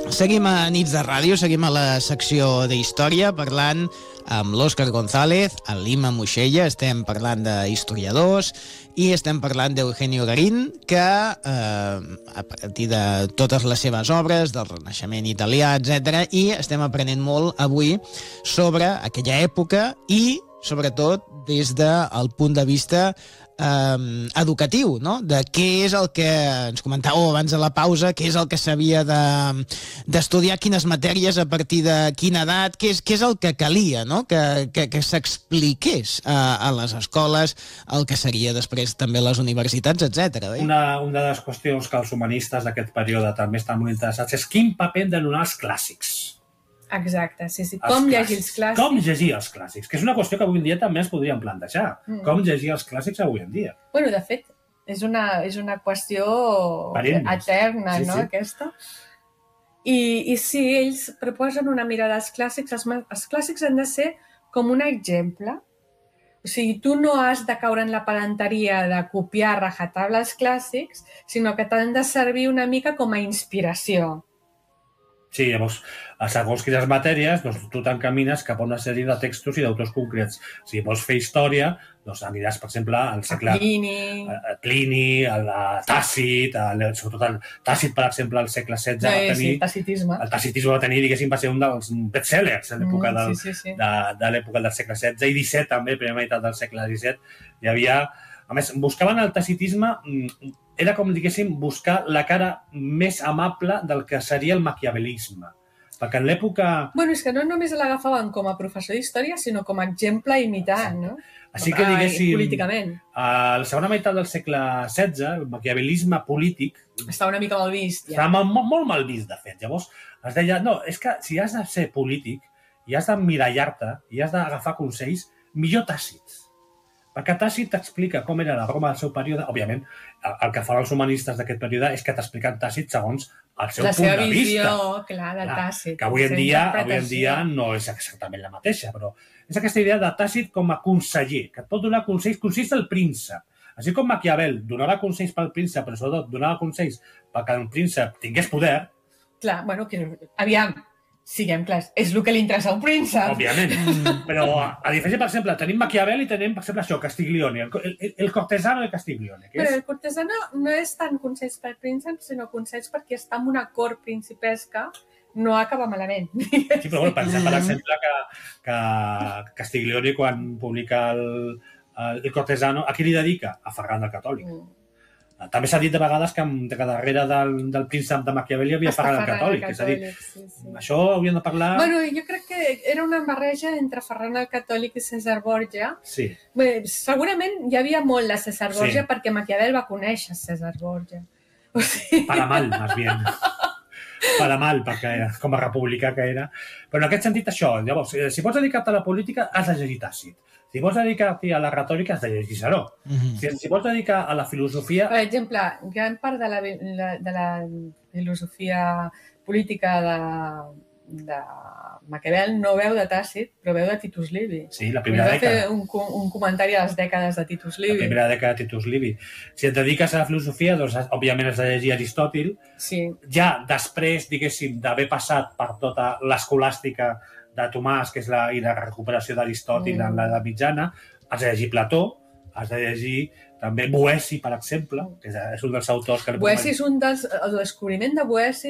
Seguim a Nits de Ràdio, seguim a la secció d'Història parlant amb l'Òscar González, el Lima Moixella, estem parlant d'historiadors i estem parlant d'Eugenio Garín, que a partir de totes les seves obres, del Renaixement italià, etc., i estem aprenent molt avui sobre aquella època i, sobretot, des del punt de vista educatiu, no? De què és el que ens comentàveu abans de la pausa, què és el que s'havia d'estudiar, quines matèries, a partir de quina edat, què és el que calia, no? Que s'expliqués a les escoles, el que seria després també les universitats, etc. Una de les qüestions que els humanistes d'aquest període també estan molt interessats és quin paper han de donar els clàssics. Exacte, sí. Com llegir els clàssics. Com llegir els clàssics, que és una qüestió que avui en dia també ens podríem plantejar. Com llegir els clàssics avui en dia. Bueno, de fet, és una qüestió eterna, no, aquesta? I sí, ells proposen una mirada als clàssics. Els clàssics han de ser com un exemple. O sigui, tu no has de caure en la pedanteria de copiar a rajatabla els clàssics, sinó que t'han de servir una mica com a inspiració. Sí, llavors, a segons quines matèries, doncs, tu t'encamines cap a una sèrie de textos i d'autors concrets. Si vols fer història, doncs aniràs, per exemple, al segle... Plini, el Tàcit, sobretot el Tàcit, per exemple, al segle XVI va tenir... tacitisme. El tacitisme va tenir, diguéssim, va ser un dels bestsellers a l'època de l'època del segle XVI i XVII, també, primera meitat del segle XVII. Hi havia... A més, buscaven el tacitisme, era com, diguéssim, buscar la cara més amable del que seria el maquiavelisme. Perquè en l'època... Bueno, és que no només l'agafaven com a professor d'història, sinó com a exemple a imitar, no? Així que, diguéssim, políticament. A la segona meitat del segle XVI, el maquiavelisme polític... Estava una mica mal vist, ja. Estava molt mal vist, de fet. Llavors, es deia, no, és que si has de ser polític i has d'emmirallar-te i has d'agafar consells, millor Tàcit. Perquè Tàcit t'explica com era la Roma del seu període. Òbviament, el que fan els humanistes d'aquest període és que t'expliquen Tàcit segons el seu punt de vista. La seva visió, clar, de Tàcit. Que avui en dia no és exactament la mateixa, però és aquesta idea de Tàcit com a conseller, que et pot donar consells del príncep. Així com Maquiavel donava consells pel príncep, però sobretot donava consells perquè el príncep tingués poder. Clar, bueno, aviam, siguem clars, és el que li interessa a un príncep. Òbviament, però a diferència, per exemple, tenim Maquiavel i tenim, per exemple, això, Castiglione, el cortesano de Castiglione. Però el cortesano no és tant consells pel príncep, sinó consells perquè està en una cort principesca, no acaba malament. Sí, però bueno, pensem, per exemple, que Castiglione, quan publica el cortesano, a qui li dedica? A Ferran el Catòlic. També s'ha dit de vegades que darrere del príncep de Maquiavel hi havia Ferran el Catòlic. És a dir, això hauríem de parlar... Bueno, jo crec que era una barreja entre Ferran el Catòlic i César Borgia. Sí. Bé, segurament hi havia molt de César Borgia perquè Maquiavel va conèixer César Borgia. O sigui... Para mal, más bien. Para mal, perquè com a republicà que era. Però en aquest sentit, això, llavors, si vols dedicar-te a la política, has de llegir Tàcit. Si vols dedicar-te a la retòrica, has de llegir Ciceró. Si vols dedicar a la filosofia... Per exemple, gran part de la filosofia política de Maquiavel no veu de Tàcit, però veu de Titus Livi. Sí, la primera dècada. Va fer un comentari a les dècades de Titus Livi. La primera dècada de Titus Livi. Si et dediques a la filosofia, doncs, òbviament has de llegir Aristòtil. Sí. Ja després, diguéssim, d'haver passat per tota l'escolàstica de Tomàs, que és la recuperació d'Aristòtil en l'edat mitjana, has de llegir Plató, has de llegir també Boeci, per exemple, que és un dels autors que... Boeci és el descobriment de Boeci